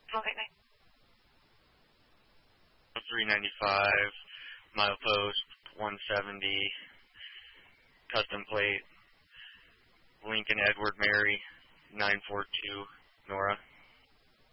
Okay, thanks. 395, milepost 170, custom plate, Lincoln Edward Mary 942, Nora.